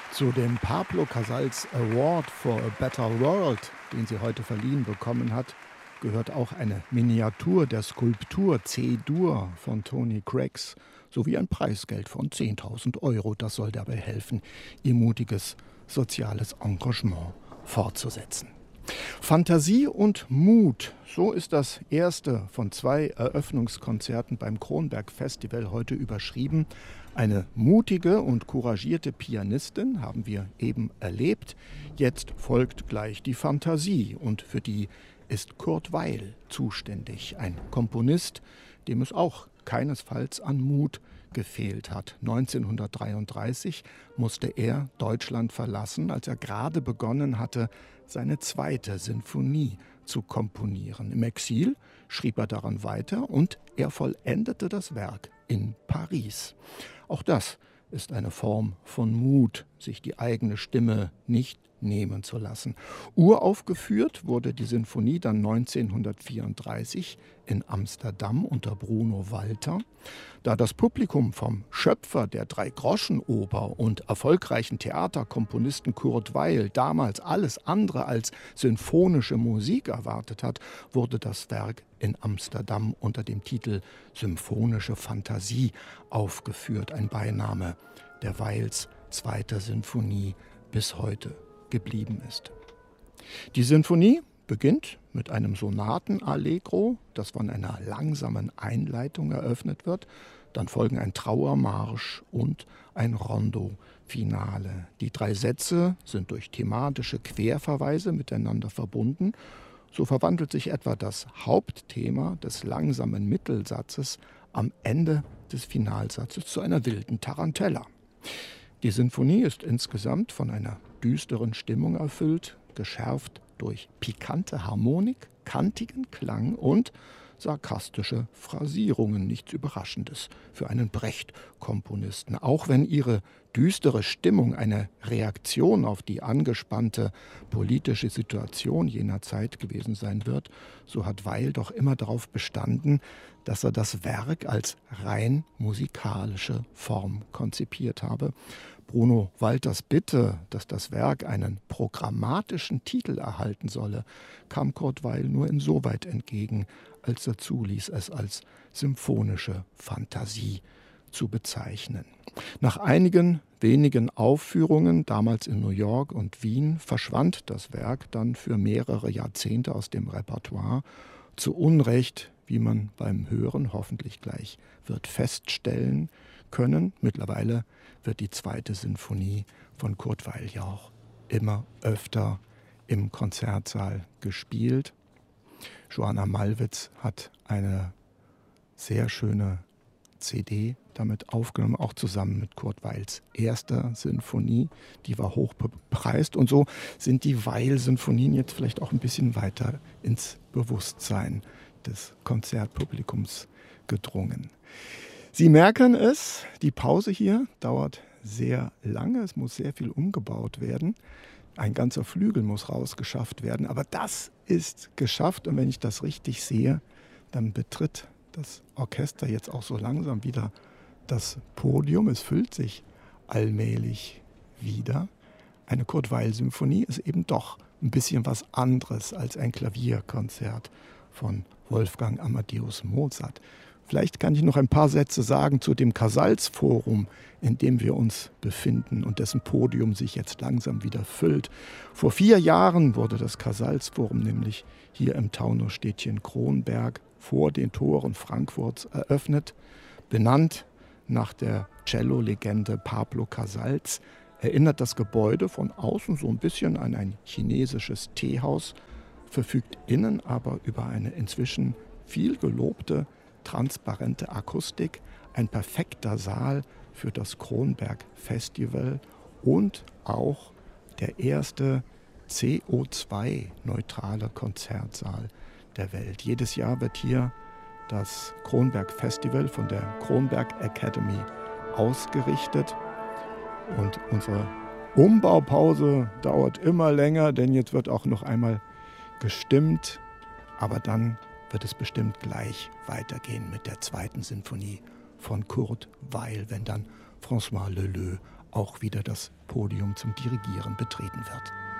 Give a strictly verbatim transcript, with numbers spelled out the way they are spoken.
Zu dem Pablo Casals Award for a Better World, den sie heute verliehen bekommen hat, gehört auch eine Miniatur der Skulptur C-Dur von Tony Craggs sowie ein Preisgeld von zehntausend Euro. Das soll dabei helfen, ihr mutiges soziales Engagement fortzusetzen. Fantasie und Mut, so ist das erste von zwei Eröffnungskonzerten beim Kronberg Festival heute überschrieben. Eine mutige und couragierte Pianistin haben wir eben erlebt. Jetzt folgt gleich die Fantasie und für die ist Kurt Weill zuständig, ein Komponist, dem es auch keinesfalls an Mut gefehlt hat. neunzehnhundertdreiunddreißig musste er Deutschland verlassen, als er gerade begonnen hatte, seine zweite Sinfonie zu komponieren. Im Exil schrieb er daran weiter und er vollendete das Werk in Paris. Auch das ist eine Form von Mut, sich die eigene Stimme nicht nehmen zu lassen. Uraufgeführt wurde die Sinfonie dann neunzehnhundertvierunddreißig in Amsterdam unter Bruno Walter. Da das Publikum vom Schöpfer der Drei-Groschen-Oper und erfolgreichen Theaterkomponisten Kurt Weill damals alles andere als sinfonische Musik erwartet hat, wurde das Werk in Amsterdam unter dem Titel Symphonische Fantasie aufgeführt, ein Beiname, der Weills zweiter Sinfonie bis heute geblieben ist. Die Sinfonie beginnt mit einem Sonatenallegro, das von einer langsamen Einleitung eröffnet wird. Dann folgen ein Trauermarsch und ein Rondo-Finale. Die drei Sätze sind durch thematische Querverweise miteinander verbunden. So verwandelt sich etwa das Hauptthema des langsamen Mittelsatzes am Ende des Finalsatzes zu einer wilden Tarantella. Die Sinfonie ist insgesamt von einer düsteren Stimmung erfüllt, geschärft durch pikante Harmonik, kantigen Klang und sarkastische Phrasierungen. Nichts Überraschendes für einen Brecht-Komponisten. Auch wenn ihre düstere Stimmung eine Reaktion auf die angespannte politische Situation jener Zeit gewesen sein wird, so hat Weill doch immer darauf bestanden, dass er das Werk als rein musikalische Form konzipiert habe. Bruno Walters Bitte, dass das Werk einen programmatischen Titel erhalten solle, kam Kurt Weill nur insoweit entgegen, als er zuließ, es als symphonische Fantasie zu bezeichnen. Nach einigen wenigen Aufführungen, damals in New York und Wien, verschwand das Werk dann für mehrere Jahrzehnte aus dem Repertoire. Zu Unrecht, wie man beim Hören hoffentlich gleich wird feststellen können. Mittlerweile wird die zweite Sinfonie von Kurt Weill ja auch immer öfter im Konzertsaal gespielt. Joanna Malwitz hat eine sehr schöne C D damit aufgenommen, auch zusammen mit Kurt Weills erster Sinfonie. Die war hoch bepreist und so sind die Weill-Sinfonien jetzt vielleicht auch ein bisschen weiter ins Bewusstsein des Konzertpublikums gedrungen. Sie merken es, die Pause hier dauert sehr lange, es muss sehr viel umgebaut werden. Ein ganzer Flügel muss rausgeschafft werden, aber das ist geschafft und wenn ich das richtig sehe, dann betritt das Orchester jetzt auch so langsam wieder das Podium. Es füllt sich allmählich wieder. Eine Kurt-Weill-Symphonie ist eben doch ein bisschen was anderes als ein Klavierkonzert von Wolfgang Amadeus Mozart. Vielleicht kann ich noch ein paar Sätze sagen zu dem Casals-Forum, in dem wir uns befinden und dessen Podium sich jetzt langsam wieder füllt. Vor vier Jahren wurde das Casals-Forum nämlich hier im Taunusstädtchen Kronberg vor den Toren Frankfurts eröffnet, benannt nach der Cello-Legende Pablo Casals, erinnert das Gebäude von außen so ein bisschen an ein chinesisches Teehaus, verfügt innen aber über eine inzwischen viel gelobte transparente Akustik, ein perfekter Saal für das Kronberg Festival und auch der erste C O zwei neutrale Konzertsaal der Welt. Jedes Jahr wird hier das Kronberg Festival von der Kronberg Academy ausgerichtet und unsere Umbaupause dauert immer länger, denn jetzt wird auch noch einmal gestimmt, aber dann wird es bestimmt gleich weitergehen mit der zweiten Sinfonie von Kurt Weill, wenn dann François Leleux auch wieder das Podium zum Dirigieren betreten wird.